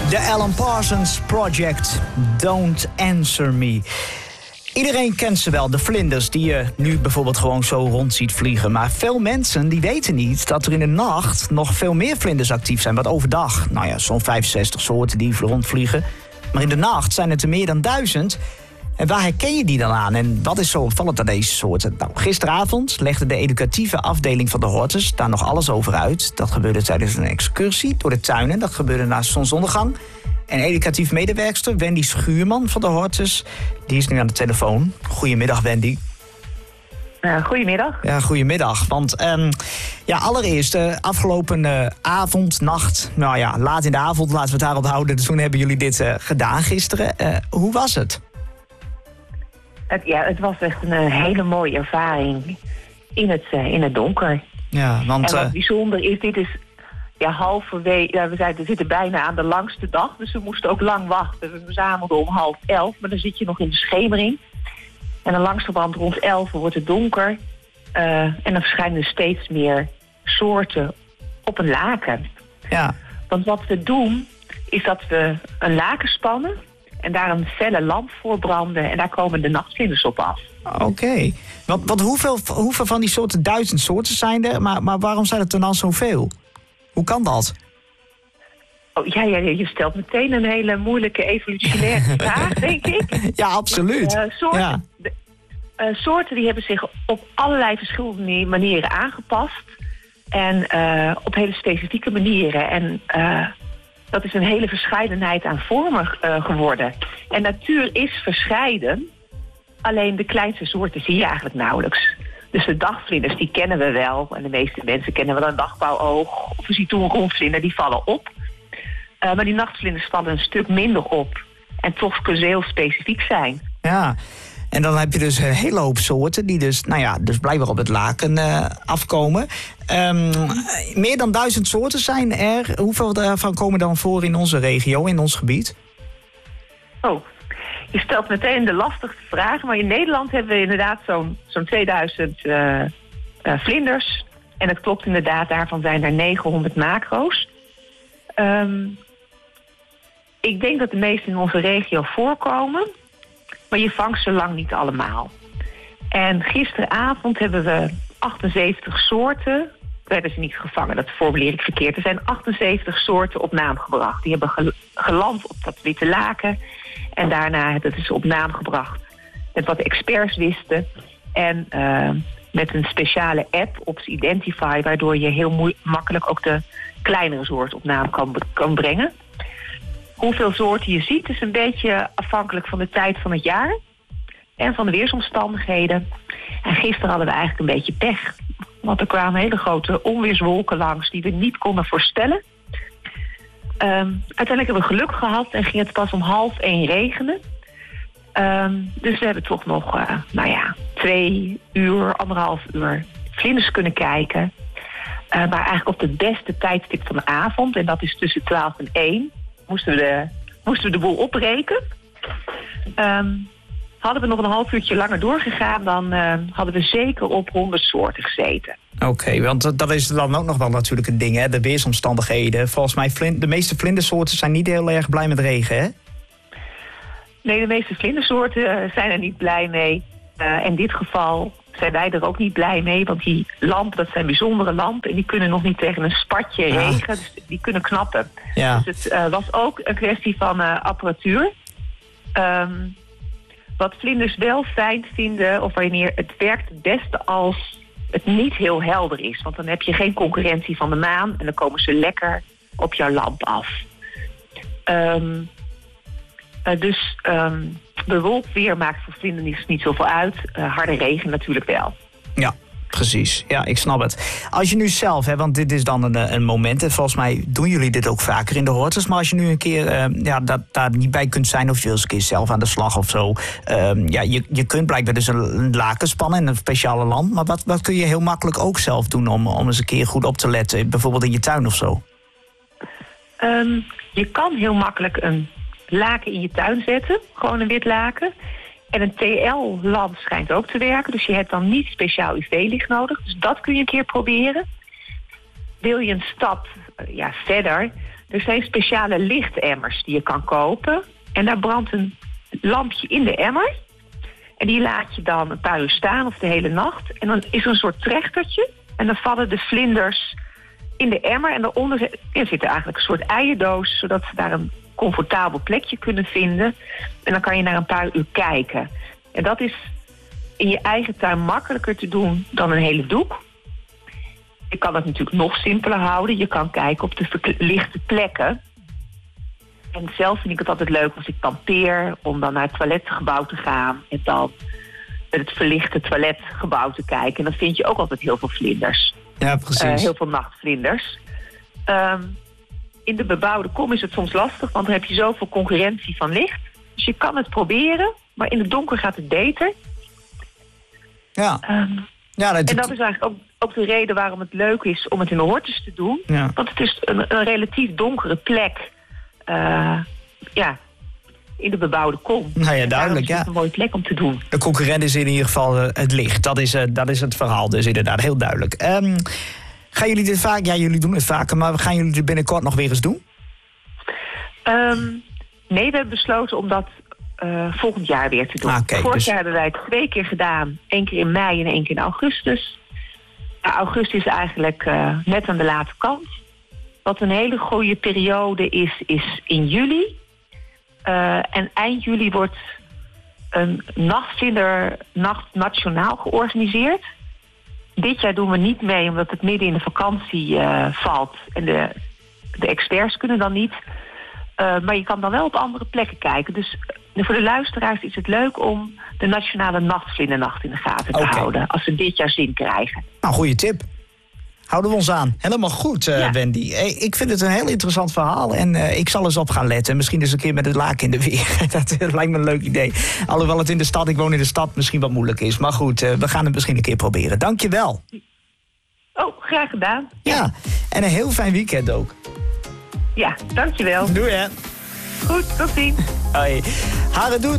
De Alan Parsons Project, Don't Answer Me. Iedereen kent ze wel, de vlinders die je nu bijvoorbeeld gewoon zo rond ziet vliegen. Maar veel mensen die weten niet dat er in de nacht nog veel meer vlinders actief zijn. Want overdag, zo'n 65 soorten die rondvliegen. Maar in de nacht zijn het er meer dan 1000. En waar herken je die dan aan? En wat is zo opvallend aan deze soorten? Nou, gisteravond legde de educatieve afdeling van de Hortus daar nog alles over uit. Dat gebeurde tijdens een excursie door de tuinen. Dat gebeurde na zonsondergang. En educatief medewerkster Wendy Schuurman van de Hortus, die is nu aan de telefoon. Goedemiddag, Wendy. Goedemiddag. Ja, goedemiddag. Want allereerst, afgelopen avond, nacht, laat in de avond, laten we het daarop houden. Dus toen hebben jullie dit gedaan gisteren. Hoe was het? Het was echt een hele mooie ervaring in het donker. Ja, want... En wat bijzonder is, dit is halverwege... we zitten bijna aan de langste dag, dus we moesten ook lang wachten. We verzamelden om 10:30, maar dan zit je nog in de schemering. En dan langzamerhand rond 11 wordt het donker. En dan verschijnen er steeds meer soorten op een laken. Ja. Want wat we doen, is dat we een laken spannen en daar een felle lamp voor branden en daar komen de nachtvlinders op af. Oké. Want hoeveel van die soorten, 1000 soorten zijn er, maar waarom zijn het er dan zoveel? Hoe kan dat? Oh, ja, je stelt meteen een hele moeilijke evolutionaire vraag, denk ik. Ja, absoluut. Soorten die hebben zich op allerlei verschillende manieren aangepast. En op hele specifieke manieren. En dat is een hele verscheidenheid aan vormen geworden. En natuur is verscheiden. Alleen de kleinste soorten zie je eigenlijk nauwelijks. Dus de dagvlinders, die kennen we wel. En de meeste mensen kennen wel een dagbouwoog. Of een citroenrondvlinder, die vallen op. Maar die nachtvlinders vallen een stuk minder op. En toch kunnen ze heel specifiek zijn. Ja, en dan heb je dus een hele hoop soorten die dus blijkbaar op het laken afkomen. Meer dan 1000 soorten zijn er. Hoeveel daarvan komen dan voor in onze regio, in ons gebied? Oh, je stelt meteen de lastigste vraag. Maar in Nederland hebben we inderdaad zo'n 2000 vlinders. En het klopt inderdaad, daarvan zijn er 900 macro's. Ik denk dat de meeste in onze regio voorkomen. Maar je vangt ze lang niet allemaal. En gisteravond hebben we 78 soorten. Werden ze niet gevangen, dat formuleer ik verkeerd. Er zijn 78 soorten op naam gebracht. Die hebben geland op dat witte laken. En daarna hebben ze op naam gebracht. Met wat de experts wisten. En met een speciale app, Ops Identify, waardoor je heel makkelijk ook de kleinere soort op naam kan brengen. Hoeveel soorten je ziet is een beetje afhankelijk van de tijd van het jaar en van de weersomstandigheden. En gisteren hadden we eigenlijk een beetje pech. Want er kwamen hele grote onweerswolken langs die we niet konden voorspellen. Uiteindelijk hebben we geluk gehad en ging het pas om 12:30 regenen. Dus we hebben toch nog 2 uur, 1,5 uur vlinders kunnen kijken. Maar eigenlijk op de beste tijdstip van de avond, en dat is tussen 12 en 1... moesten we de boel opbreken. Hadden we nog een half uurtje langer doorgegaan, dan hadden we zeker op 100 soorten gezeten. Oké, want dat is dan ook nog wel natuurlijk een ding, hè? De weersomstandigheden. Volgens mij, de meeste vlindersoorten zijn niet heel erg blij met regen, hè? Nee, de meeste vlindersoorten zijn er niet blij mee. In dit geval zijn wij er ook niet blij mee, want die lampen, dat zijn bijzondere lampen en die kunnen nog niet tegen een spatje regen, dus die kunnen knappen. Ja. Dus het was ook een kwestie van apparatuur. Wat vlinders wel fijn vinden, of wanneer het werkt het beste als het niet heel helder is, want dan heb je geen concurrentie van de maan en dan komen ze lekker op jouw lamp af. Bewolkt weer maakt voor vlinders niet zoveel uit. Harde regen natuurlijk wel. Ja, precies. Ja, ik snap het. Als je nu zelf, want dit is dan een moment, en volgens mij doen jullie dit ook vaker in de Hortus, maar als je nu een keer daar niet bij kunt zijn, of je wil eens een keer zelf aan de slag of zo. Je kunt blijkbaar dus een laken spannen in een speciale lamp, maar wat kun je heel makkelijk ook zelf doen om eens een keer goed op te letten, bijvoorbeeld in je tuin of zo? Je kan heel makkelijk een laken in je tuin zetten, gewoon een wit laken. En een TL-lamp schijnt ook te werken, dus je hebt dan niet speciaal UV-licht nodig. Dus dat kun je een keer proberen. Wil je een stap verder, Er zijn speciale lichtemmers die je kan kopen. En daar brandt een lampje in de emmer. En die laat je dan een paar uur staan of de hele nacht. En dan is er een soort trechtertje. En dan vallen de vlinders in de emmer. En daaronder zit er eigenlijk een soort eierdoos, zodat ze daar een comfortabel plekje kunnen vinden. En dan kan je na een paar uur kijken. En dat is in je eigen tuin makkelijker te doen dan een hele doek. Je kan het natuurlijk nog simpeler houden. Je kan kijken op de verlichte plekken. En zelf vind ik het altijd leuk als ik kampeer om dan naar het toiletgebouw te gaan. En dan met het verlichte toiletgebouw te kijken. En dan vind je ook altijd heel veel vlinders. Ja, precies. Heel veel nachtvlinders. In de bebouwde kom is het soms lastig, want dan heb je zoveel concurrentie van licht. Dus je kan het proberen, maar in het donker gaat het beter. Ja. En dat is eigenlijk ook de reden waarom het leuk is om het in de hortus te doen. Ja. Want het is een relatief donkere plek. In de bebouwde kom. Nou ja, duidelijk, is het een mooie plek om te doen. De concurrent is in ieder geval het licht. Dat is het verhaal, dus inderdaad, heel duidelijk. Gaan jullie dit vaak? Ja, jullie doen het vaker, maar gaan jullie het binnenkort nog weer eens doen? Nee, we hebben besloten om dat volgend jaar weer te doen. Vorig jaar hebben wij het 2 keer gedaan. 1 keer in mei en 1 keer in augustus. Augustus is eigenlijk net aan de late kant. Wat een hele goede periode is in juli. En eind juli wordt een nachtvlindernacht nationaal georganiseerd. Dit jaar doen we niet mee omdat het midden in de vakantie valt. En de experts kunnen dan niet. Maar je kan dan wel op andere plekken kijken. Dus voor de luisteraars is het leuk om de Nationale Nachtvlindernacht in de gaten te houden. Als ze dit jaar zin krijgen. Nou, goede tip. Houden we ons aan. Helemaal goed, Wendy. Ik vind het een heel interessant verhaal. En ik zal eens op gaan letten. Misschien eens een keer met het laken in de weer. Dat lijkt me een leuk idee. Alhoewel het in de stad, ik woon in de stad, misschien wat moeilijk is. Maar goed, we gaan het misschien een keer proberen. Dank je wel. Oh, graag gedaan. Ja, en een heel fijn weekend ook. Ja, dank je wel. Doei, hè. Goed, tot ziens. Hoi. Haren doet.